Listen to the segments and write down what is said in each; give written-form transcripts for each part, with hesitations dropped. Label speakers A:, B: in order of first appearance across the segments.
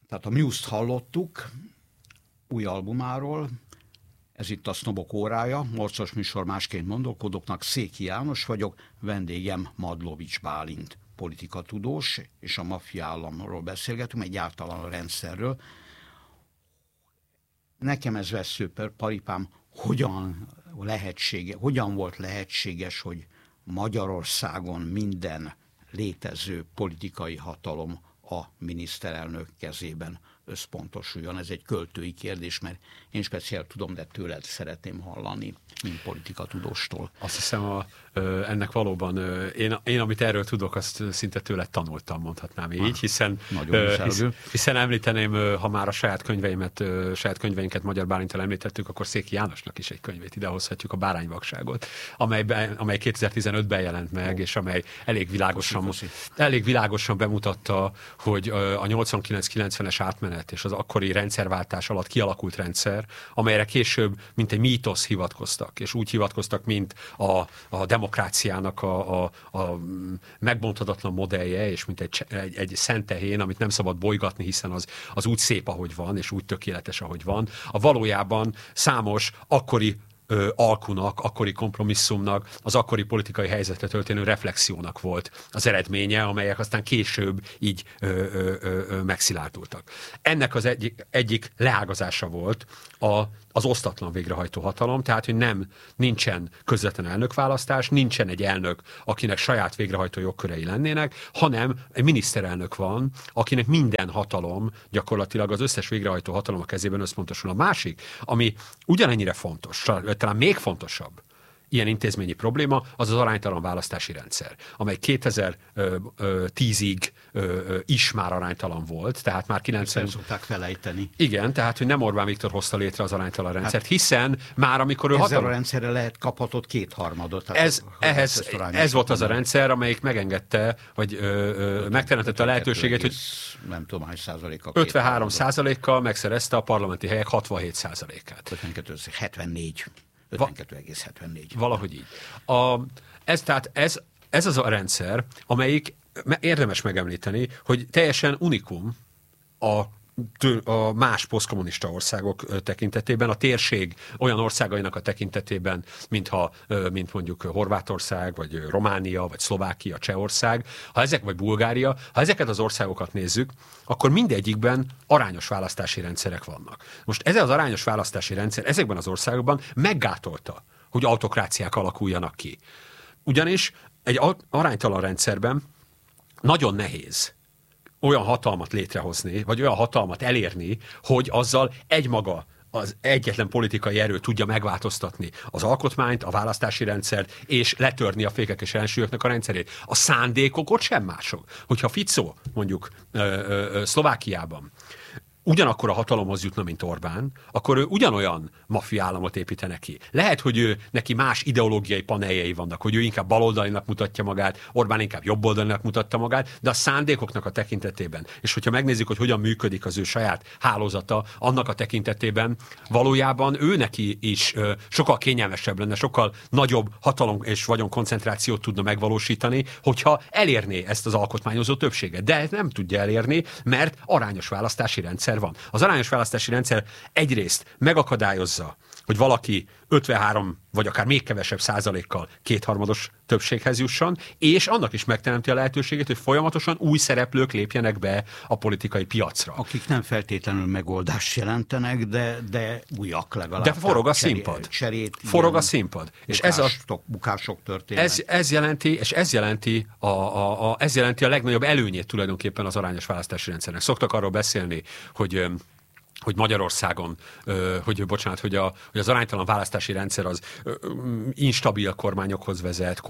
A: Tehát a Muse-t hallottuk új albumáról, ez itt a Sznobok órája, morcos műsor másként gondolkodóknak, Széki János vagyok, vendégem Madlovics Bálint, politikatudós, és a maffia államról beszélgetünk, egyáltalán a rendszerről. Nekem ez veszőparipám, hogyan volt lehetséges, hogy Magyarországon minden létező politikai hatalom a miniszterelnök kezében összpontosuljon. Ez egy költői kérdés, mert én speciál tudom, de tőled szeretném hallani, mint politikatudóstól.
B: Azt hiszem, ennek valóban, én amit erről tudok, azt szinte tőled tanultam, mondhatnám így, hiszen említeném, ha már a saját könyveinket Magyar Bálinttal említettük, akkor Széki Jánosnak is egy könyvét idehozhatjuk, a Bárányvakságot, amely 2015-ben jelent meg, és amely elég világosan bemutatta, hogy a 89-90-es átmenet és az akkori rendszerváltás alatt kialakult rendszer, amelyre később mint egy mítosz hivatkoztak, és úgy hivatkoztak, mint a demokráciának a megbonthatatlan modellje, és mint egy szentehén, amit nem szabad bolygatni, hiszen az úgy szép, ahogy van, és úgy tökéletes, ahogy van. A valójában számos akkori alkunak, akkori kompromisszumnak, az akkori politikai helyzetre történő reflexiónak volt az eredménye, amelyek aztán később így megszilárdultak. Ennek az egyik leágazása volt az osztatlan végrehajtó hatalom, tehát, hogy nincsen közvetlen elnökválasztás, nincsen egy elnök, akinek saját végrehajtó jogkörei lennének, hanem egy miniszterelnök van, akinek minden hatalom, gyakorlatilag az összes végrehajtó hatalom a kezében összpontosul. A másik, ami ugyanennyire fontos, talán még fontosabb ilyen intézményi probléma, az aránytalan választási rendszer, amely 2010-ig is már aránytalan volt, tehát már 90...
A: Nem szokták felejteni.
B: Igen, tehát, hogy nem Orbán Viktor hozta létre az aránytalan rendszert, hiszen már amikor ő
A: ezzel a rendszerre kaphatott kétharmadot.
B: Ez volt az a rendszer, amelyik megengedte, vagy megteremtette a lehetőséget, hogy
A: nem tudom, hány százalékkal.
B: 53%-kal megszerezte a parlamenti helyek 67%-át.
A: 74. 52,74.
B: Valahogy így. Ez az a rendszer, amelyik érdemes megemlíteni, hogy teljesen unikum a más posztkommunista országok tekintetében, a térség olyan országainak a tekintetében, mint mondjuk Horvátország, vagy Románia, vagy Szlovákia, Csehország, vagy Bulgária, ha ezeket az országokat nézzük, akkor mindegyikben arányos választási rendszerek vannak. Most ez az arányos választási rendszer ezekben az országokban meggátolta, hogy autokráciák alakuljanak ki. Ugyanis egy aránytalan rendszerben nagyon nehéz olyan hatalmat létrehozni, vagy olyan hatalmat elérni, hogy azzal egymaga az egyetlen politikai erő tudja megváltoztatni az alkotmányt, a választási rendszert, és letörni a fékek és ellensúlyoknak a rendszerét. A szándékok ott sem mások. Hogyha Fico, mondjuk Szlovákiában, ugyanakkor a hatalomhoz jutna, mint Orbán, akkor ő ugyanolyan maffia államot építene ki. Lehet, hogy neki más ideológiai paneljei vannak, hogy ő inkább baloldalinak mutatja magát, Orbán inkább jobboldalinak mutatta magát, de a szándékoknak a tekintetében, és hogyha megnézzük, hogy hogyan működik az ő saját hálózata, annak a tekintetében valójában ő neki is sokkal kényelmesebb lenne, sokkal nagyobb hatalom és vagyonkoncentrációt tudna megvalósítani, hogyha elérné ezt az alkotmányozó többséget. De ezt nem tudja elérni, mert arányos választási rendszer van. Az arányos választási rendszer egyrészt megakadályozza, hogy valaki 53 vagy akár még kevesebb százalékkal kétharmados többséghez jusson, és annak is megteremti a lehetőséget, hogy folyamatosan új szereplők lépjenek be a politikai piacra.
A: Akik nem feltétlenül megoldást jelentenek, de újak legalább.
B: De forog a színpad. Forog a színpad. És
A: bukások történnek.
B: Ez jelenti a legnagyobb előnyét tulajdonképpen az arányos választási rendszernek. Szoktak arról beszélni, hogy Magyarországon, hogy az aránytalan választási rendszer az instabil kormányokhoz vezet,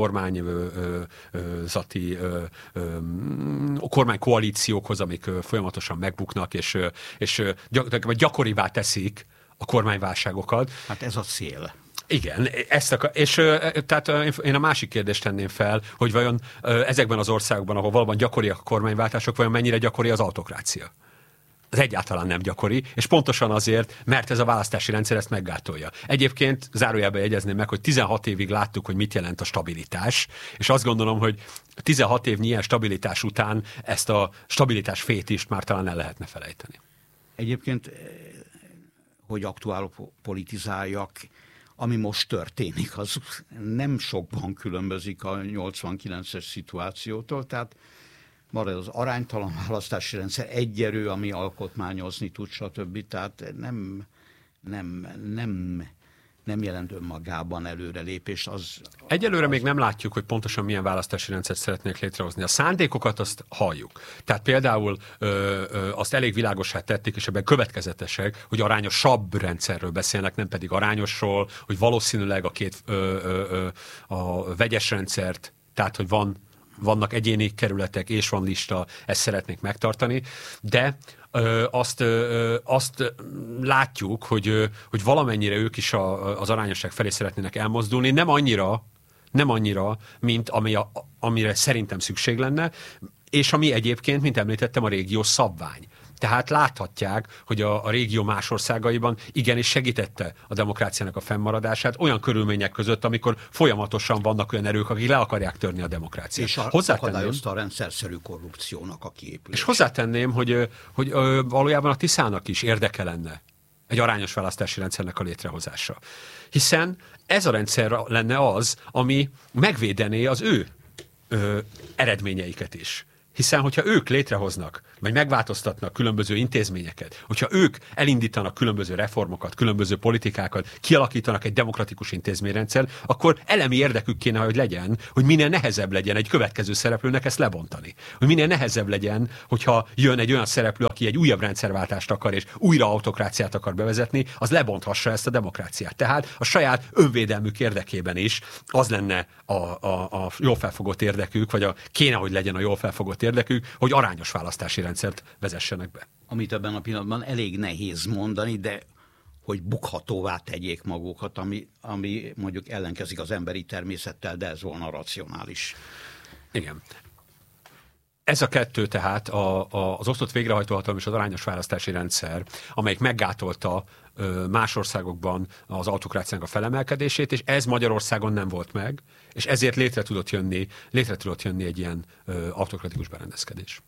B: kormánykoalíciókhoz, amik folyamatosan megbuknak, és gyakorivá teszik a kormányválságokat.
A: Hát ez a cél.
B: Igen, tehát én a másik kérdést tenném fel, hogy vajon ezekben az országokban, ahol valóban gyakoriak a kormányváltások, vajon mennyire gyakori az autokrácia? Ez egyáltalán nem gyakori, és pontosan azért, mert ez a választási rendszer ezt meggátolja. Egyébként zárójelben jegyezném meg, hogy 16 évig láttuk, hogy mit jelent a stabilitás, és azt gondolom, hogy 16 évnyi ilyen stabilitás után ezt a stabilitás fétist már talán el lehetne felejteni.
A: Egyébként, hogy politizáljak, ami most történik, az nem sokban különbözik a 89-es szituációtól, tehát marad az aránytalan választási rendszer, egy erő, ami alkotmányozni tud, stb. Tehát nem jelent önmagában előrelépést.
B: Egyelőre még nem látjuk, hogy pontosan milyen választási rendszert szeretnék létrehozni. A szándékokat azt halljuk. Tehát például azt elég világossá tették, és ebben következetesek, hogy arányosabb rendszerről beszélnek, nem pedig arányosról, hogy valószínűleg a vegyes rendszert, tehát hogy vannak egyéni kerületek, és van lista, ezt szeretnék megtartani, de azt látjuk, hogy valamennyire ők is az arányosság felé szeretnének elmozdulni, nem annyira, mint amire szerintem szükség lenne, és ami egyébként, mint említettem, a régió szabvány. Tehát láthatják, hogy a régió más országaiban igenis segítette a demokráciának a fennmaradását olyan körülmények között, amikor folyamatosan vannak olyan erők, akik le akarják törni a demokráciát.
A: És akadályozta a rendszerszerű korrupciónak a kiépülését. És
B: hozzátenném, hogy valójában a Tiszának is érdeke lenne egy arányos választási rendszernek a létrehozása. Hiszen ez a rendszer lenne az, ami megvédené az ő eredményeiket is. Hiszen, hogyha ők létrehoznak, vagy megváltoztatnak különböző intézményeket, hogyha ők elindítanak különböző reformokat, különböző politikákat, kialakítanak egy demokratikus intézményrendszer, akkor elemi érdekük kéne, hogy legyen, hogy minél nehezebb legyen egy következő szereplőnek ezt lebontani. Hogy minél nehezebb legyen, hogyha jön egy olyan szereplő, aki egy újabb rendszerváltást akar, és újra autokráciát akar bevezetni, az lebonthassa ezt a demokráciát. Tehát a saját önvédelmük érdekében is az lenne a jól felfogott érdekük, vagy kéne, hogy legyen a jól felfogott érdekük, hogy arányos választási rendszert vezessenek be.
A: Amit ebben a pillanatban elég nehéz mondani, de hogy bukhatóvá tegyék magukat, ami mondjuk ellenkezik az emberi természettel, de ez volna racionális.
B: Igen. Ez a kettő tehát az osztott végrehajtóhatalom és az arányos választási rendszer, amelyik meggátolta más országokban az autokráciának a felemelkedését, és ez Magyarországon nem volt meg, és ezért létre tudott jönni egy ilyen autokratikus berendezkedés.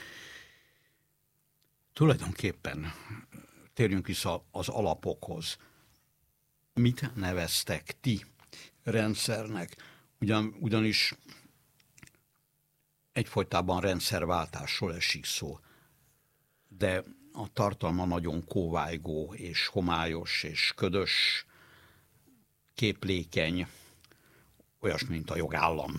A: Tulajdonképpen térjünk vissza az alapokhoz. Mit neveztek ti rendszernek? Ugyanis egyfolytában rendszerváltásról esik szó, de a tartalma nagyon kóvájgó és homályos és ködös, képlékeny, olyasmi, mint a jogállam.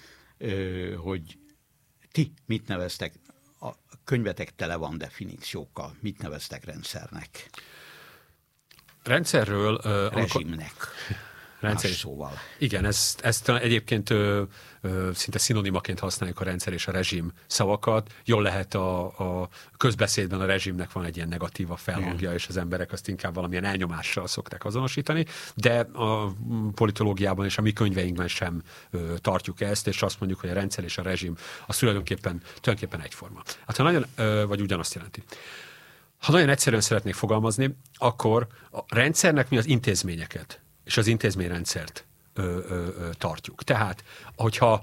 A: Hogy ti mit neveztek? A könyvetek tele van definíciókkal. Mit neveztek rendszernek?
B: Rendszerről...
A: Rezsimnek. Rendszer szóval.
B: Igen, ezt egyébként szinte szinonimaként használjuk a rendszer és a rezsim szavakat. Jól lehet a közbeszédben a rezsimnek van egy ilyen negatíva felhangja, és az emberek azt inkább valamilyen elnyomással szokták azonosítani, de a politológiában és a mi könyveinkben sem tartjuk ezt, és azt mondjuk, hogy a rendszer és a rezsim az tulajdonképpen egyforma. Hát ha nagyon, vagy ugyanazt jelenti. Ha nagyon egyszerűen szeretnék fogalmazni, akkor a rendszernek mi az intézményeket és az intézményrendszert tartjuk. Tehát, hogyha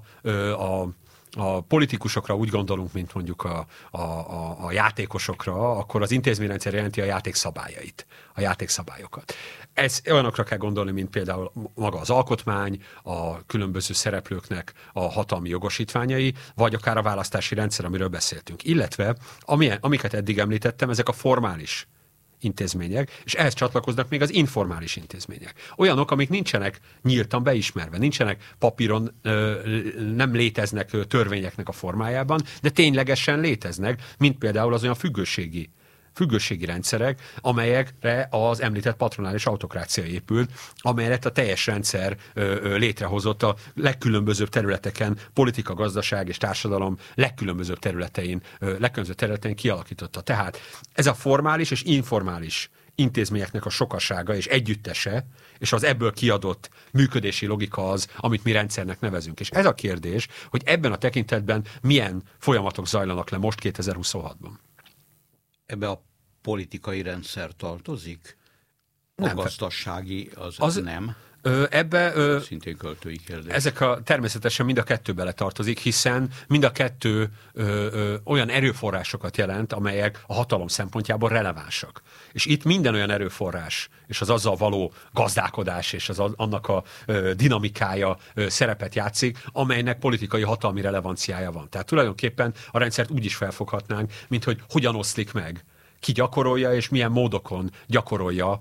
B: a politikusokra úgy gondolunk, mint mondjuk a játékosokra, akkor az intézményrendszer jelenti a játékszabályait, a játékszabályokat. Ez olyanokra kell gondolni, mint például maga az alkotmány, a különböző szereplőknek a hatalmi jogosítványai, vagy akár a választási rendszer, amiről beszéltünk. Illetve, amiket eddig említettem, ezek a formális intézmények, és ehhez csatlakoznak még az informális intézmények. Olyanok, amik nincsenek nyíltan beismerve, nincsenek papíron, nem léteznek törvényeknek a formájában, de ténylegesen léteznek, mint például az olyan függőségi rendszerek, amelyekre az említett patronális autokrácia épült, amelyet a teljes rendszer létrehozott a legkülönbözőbb területeken, politika, gazdaság és társadalom legkülönbözőbb területein kialakította. Tehát ez a formális és informális intézményeknek a sokasága és együttese, és az ebből kiadott működési logika az, amit mi rendszernek nevezünk. És ez a kérdés, hogy ebben a tekintetben milyen folyamatok zajlanak le most 2026-ban.
A: Ebbe a politikai rendszer tartozik? A gazdasági az nem?
B: Ebbe
A: szintén költői kérdés.
B: Természetesen mind a kettő bele tartozik, hiszen mind a kettő olyan erőforrásokat jelent, amelyek a hatalom szempontjából relevánsak. És itt minden olyan erőforrás, és az azzal való gazdálkodás, és annak a dinamikája szerepet játszik, amelynek politikai hatalmi relevanciája van. Tehát tulajdonképpen a rendszert úgy is felfoghatnánk, mint hogy hogyan oszlik meg, ki gyakorolja, és milyen módokon gyakorolja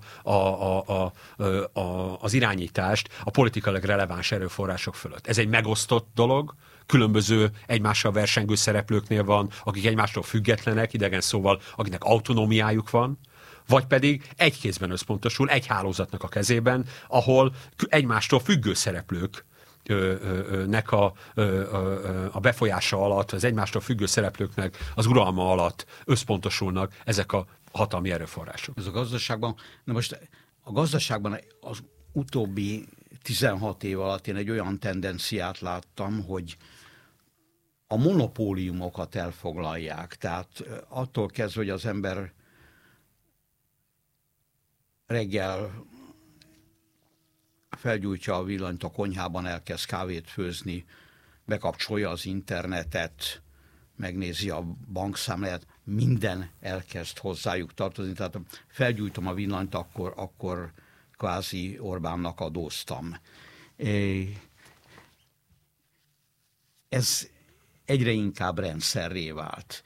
B: az irányítást a politikailag releváns erőforrások fölött. Ez egy megosztott dolog, különböző egymással versengő szereplőknél van, akik egymástól függetlenek, idegen szóval, akiknek autonómiájuk van, vagy pedig egy kézben összpontosul, egy hálózatnak a kezében, ahol egymástól függő szereplők nek a befolyása alatt, az egymástól függő szereplőknek az uralma alatt összpontosulnak ezek a hatalmi erőforrások.
A: Ez a gazdaságban, a gazdaságban az utóbbi 16 év alatt én egy olyan tendenciát láttam, hogy a monopóliumokat elfoglalják. Tehát attól kezdve, hogy az ember reggel felgyújtja a villanyt a konyhában, elkezd kávét főzni, bekapcsolja az internetet, megnézi a bankszámláját, minden elkezd hozzájuk tartozni. Tehát felgyújtom a villanyt, akkor kvázi Orbánnak adóztam. Ez egyre inkább rendszerré vált.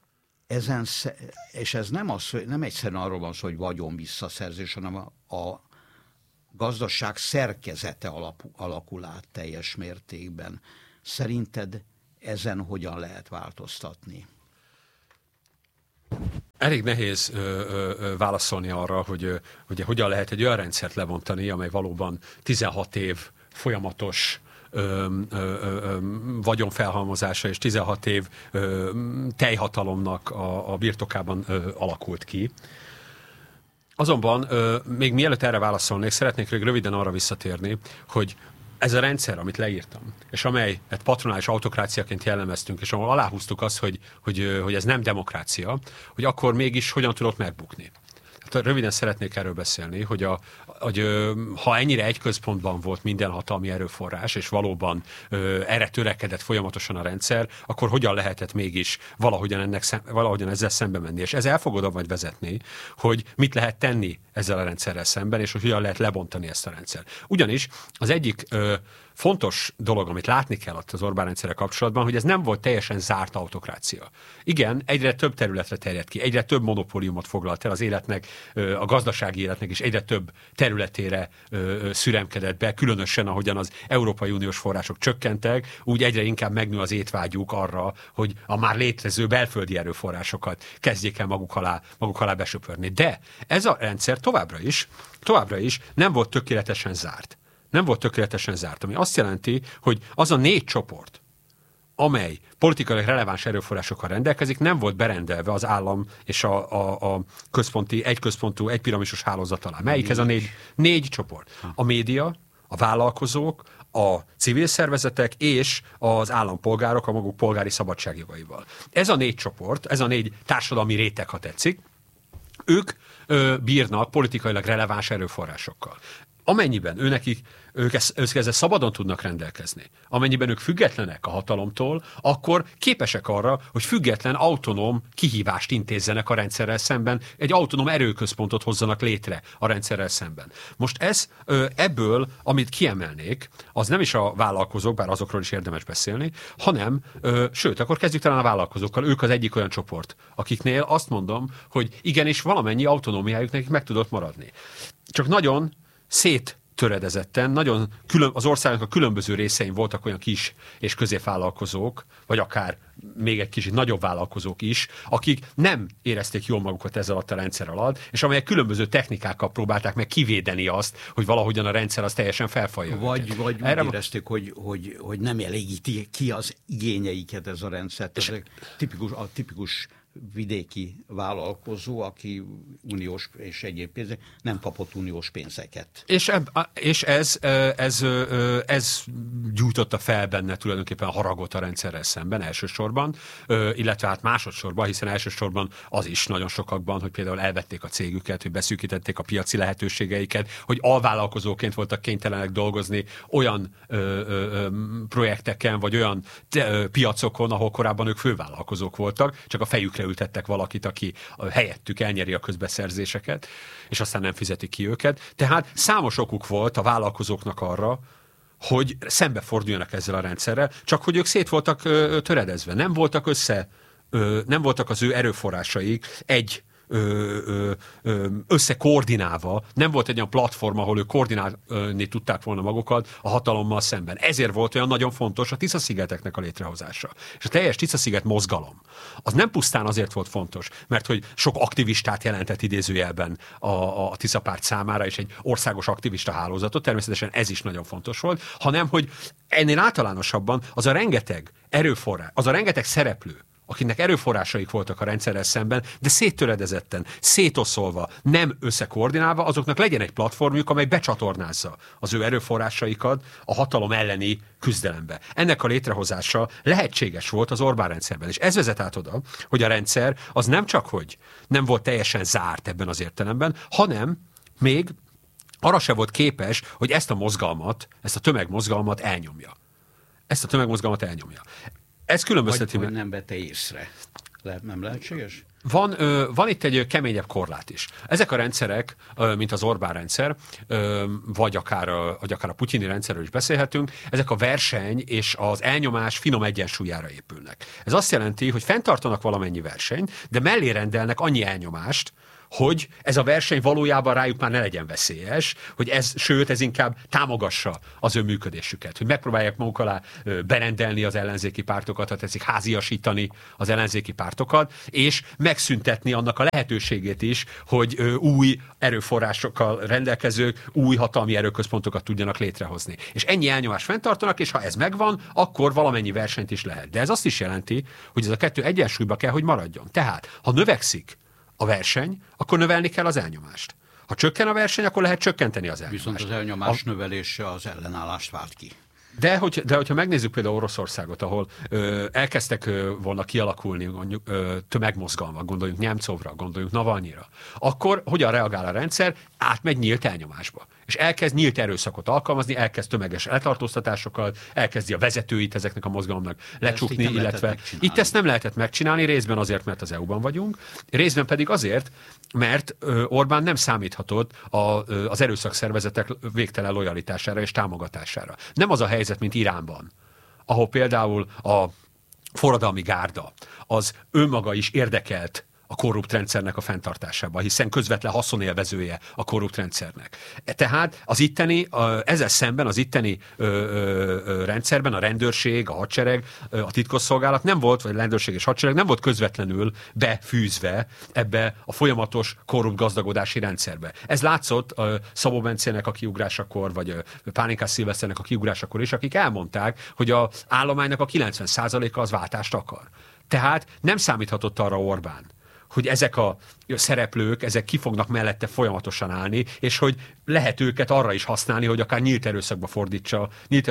A: És ez nem egyszerűen arról van szó, hogy vagyon visszaszerzés, hanem a gazdaság szerkezete alakul át teljes mértékben. Szerinted ezen hogyan lehet változtatni?
B: Elég nehéz válaszolni arra, hogy hogyan lehet egy olyan rendszert lebontani, amely valóban 16 év folyamatos vagyonfelhalmozása és 16 év teljhatalomnak a birtokában alakult ki. Azonban még mielőtt erre válaszolnék, szeretnék röviden arra visszatérni, hogy ez a rendszer, amit leírtam, és amelyet patronális autokráciaként jellemeztünk, és ahol aláhúztuk azt, hogy ez nem demokrácia, hogy akkor mégis hogyan tudott megbukni. Hát röviden szeretnék erről beszélni, hogy ha ennyire egy központban volt minden hatalmi erőforrás, és valóban erre törekedett folyamatosan a rendszer, akkor hogyan lehetett mégis valahogyan ezzel szembe menni. És ez el fog oda majd vezetni, hogy mit lehet tenni ezzel a rendszerrel szemben, és hogy hogyan lehet lebontani ezt a rendszert. Ugyanis az egyik fontos dolog, amit látni kell ott az Orbán rendszerrel kapcsolatban, hogy ez nem volt teljesen zárt autokrácia. Igen, egyre több területre terjedt ki, egyre több monopóliumot foglalt el az életnek, a gazdasági életnek is egyre több területére szüremkedett be, különösen ahogyan az Európai Uniós források csökkentek, úgy egyre inkább megnő az étvágyuk arra, hogy a már létező belföldi erőforrásokat kezdjék el maguk alá besöpörni. De ez a rendszer továbbra is nem volt tökéletesen zárt. Ami azt jelenti, hogy az a 4 csoport, amely politikailag releváns erőforrásokkal rendelkezik, nem volt berendelve az állam és a központi, egyközpontú, egypiramisos hálózat alá. Melyik ez a 4 csoport? A média, a vállalkozók, a civil szervezetek és az állampolgárok a maguk polgári szabadságjogaival. Ez a 4 csoport, ez a 4 társadalmi réteg, ha tetszik, ők bírnak politikailag releváns erőforrásokkal. Amennyiben ők ezzel szabadon tudnak rendelkezni, amennyiben ők függetlenek a hatalomtól, akkor képesek arra, hogy független, autonóm kihívást intézzenek a rendszerrel szemben, egy autonóm erőközpontot hozzanak létre a rendszerrel szemben. Most ebből, amit kiemelnék, az nem is a vállalkozók, bár azokról is érdemes beszélni, hanem, sőt, akkor kezdjük talán a vállalkozókkal, ők az egyik olyan csoport, akiknél azt mondom, hogy igenis valamennyi autonómiájuk nekik meg tudott maradni. Csak nagyon széttöredezetten, az országnak a különböző részein voltak olyan kis és középvállalkozók, vagy akár még egy kicsit nagyobb vállalkozók is, akik nem érezték jól magukat ezzel alatt a rendszer alatt, és amelyek különböző technikákkal próbálták meg kivédeni azt, hogy valahogyan a rendszer az teljesen felfalja.
A: Vagy úgy érezték, hogy nem elégíti ki az igényeiket ez a rendszer. A tipikus vidéki vállalkozó, aki uniós és egyéb pénzek, nem kapott uniós pénzeket.
B: És ez gyújtotta fel benne tulajdonképpen a haragot a rendszerrel szemben elsősorban, illetve hát másodszorban, hiszen elsősorban az is nagyon sokakban, hogy például elvették a cégüket, hogy beszűkítették a piaci lehetőségeiket, hogy alvállalkozóként voltak kénytelenek dolgozni olyan projekteken, vagy olyan piacokon, ahol korábban ők fővállalkozók voltak, csak a fejükre ültettek valakit, aki helyettük elnyeri a közbeszerzéseket, és aztán nem fizeti ki őket. Tehát számos okuk volt a vállalkozóknak arra, hogy szembeforduljanak ezzel a rendszerrel, csak hogy ők szét voltak töredezve, nem voltak az ő erőforrásaik összekoordinálva, nem volt egy olyan platform, ahol ők koordinálni tudták volna magukat a hatalommal szemben. Ezért volt olyan nagyon fontos a Tisza-szigeteknek a létrehozása. És a teljes Tisza-sziget mozgalom, az nem pusztán azért volt fontos, mert hogy sok aktivistát jelentett idézőjelben a Tisza-párt számára, és egy országos aktivista hálózatot, természetesen ez is nagyon fontos volt, hanem hogy ennél általánosabban az a rengeteg erőforrás, az a rengeteg szereplő, akinek erőforrásaik voltak a rendszerrel szemben, de széttöredezetten, szétoszolva, nem összekoordinálva, azoknak legyen egy platformjuk, amely becsatornázza az ő erőforrásaikat a hatalom elleni küzdelembe. Ennek a létrehozása lehetséges volt az Orbán rendszerben, és ez vezet át oda, hogy a rendszer az nem csak, hogy nem volt teljesen zárt ebben az értelemben, hanem még arra se volt képes, hogy ezt a mozgalmat, ezt a tömegmozgalmat elnyomja. Ez különbözteti
A: Vagy nem vette észre. Nem lehetséges?
B: Van itt egy keményebb korlát is. Ezek a rendszerek, mint az Orbán rendszer, vagy akár a putyini rendszerről is beszélhetünk, ezek a verseny és az elnyomás finom egyensúlyára épülnek. Ez azt jelenti, hogy fenntartanak valamennyi versenyt, de mellé rendelnek annyi elnyomást, hogy ez a verseny valójában rájuk már ne legyen veszélyes, hogy ez inkább támogassa az ő működésüket, hogy megpróbálják maguk alá berendelni az ellenzéki pártokat, ha tetszik háziasítani az ellenzéki pártokat, és megszüntetni annak a lehetőségét is, hogy új erőforrásokkal rendelkezők új hatalmi erőközpontokat tudjanak létrehozni. És ennyi elnyomást fenntartanak, és ha ez megvan, akkor valamennyi versenyt is lehet. De ez azt is jelenti, hogy ez a kettő egyensúlyba kell, hogy maradjon. Tehát, ha növekszik a verseny, akkor növelni kell az elnyomást. Ha csökken a verseny, akkor lehet csökkenteni az elnyomást.
A: Viszont az elnyomás növelése az ellenállást vált ki.
B: De hogyha megnézzük például Oroszországot, ahol elkezdtek volna kialakulni mondjuk tömegmozgalmak, gondoljunk Nemcovra, gondoljunk Navalnyira, akkor hogyan reagál a rendszer? Átmegy nyílt elnyomásba. És elkezd nyílt erőszakot alkalmazni, elkezd tömeges letartóztatásokat, elkezdi a vezetőit ezeknek a mozgalomnak lecsukni, illetve itt ezt nem lehetett megcsinálni, részben azért, mert az EU-ban vagyunk, részben pedig azért, mert Orbán nem számíthatott az erőszakszervezetek végtelen lojalitására és támogatására. Nem az a helyzet, mint Iránban, ahol például a forradalmi gárda az önmaga is érdekelt a korrupt rendszernek a fenntartásában, hiszen közvetlen haszonélvezője a korrupt rendszernek. Tehát ezzel szemben az itteni rendszerben a rendőrség, a hadsereg, a titkosszolgálat nem volt, vagy a rendőrség és hadsereg nem volt közvetlenül befűzve ebbe a folyamatos korrupt gazdagodási rendszerbe. Ez látszott Szabó Bencének a kiugrásakor, vagy Pálinkás Szilveszternek a kiugrásakor is, akik elmondták, hogy az állománynak a 90%-a az váltást akar. Tehát nem számíthatott arra Orbán, hogy ezek a szereplők, ezek ki fognak mellette folyamatosan állni, és hogy lehet őket arra is használni, hogy akár nyílt erőszakba fordítsa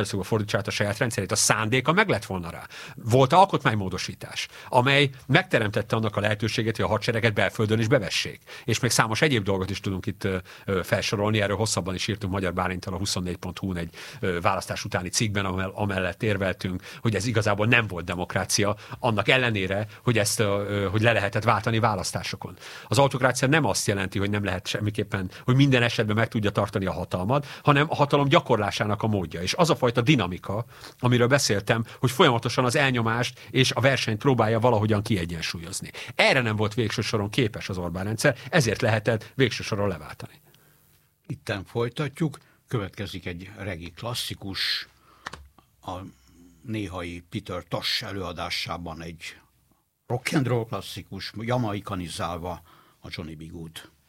B: át a saját rendszerét. A szándéka meg lett volna rá. Volt alkotmánymódosítás, amely megteremtette annak a lehetőséget, hogy a hadsereget belföldön is bevessék. És még számos egyéb dolgot is tudunk itt felsorolni, erről hosszabban is írtunk Magyar Bálinttal a 24.hu-n egy választás utáni cikkben, amellett érveltünk, hogy ez igazából nem volt demokrácia, annak ellenére, hogy hogy le lehetett váltani választásokon. Az autokrácia nem azt jelenti, hogy nem lehet semmiképpen, hogy minden esetben meg tudja tartani a hatalmat, hanem a hatalom gyakorlásának a módja. És az a fajta dinamika, amiről beszéltem, hogy folyamatosan az elnyomást és a versenyt próbálja valahogyan kiegyensúlyozni. Erre nem volt végső soron képes az Orbán rendszer, ezért lehetett végső soron leváltani.
A: Itten folytatjuk, következik egy regi klasszikus, a néhai Peter Tosh előadásában egy rock and roll klasszikus, jamaikanizálva a Johnny B. Good.